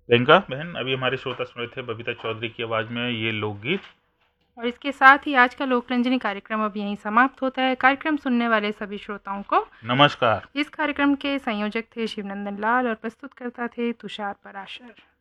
प्रियंका बहन, अभी हमारे श्रोता सुन रहे थे बबीता चौधरी की आवाज़ में ये लोकगीत। और इसके साथ ही आज का लोकरंजनी कार्यक्रम अब यहीं समाप्त होता है। कार्यक्रम सुनने वाले सभी श्रोताओं को नमस्कार। इस कार्यक्रम के संयोजक थे शिवनंदन लाल और प्रस्तुतकर्ता थे तुषार पराशर।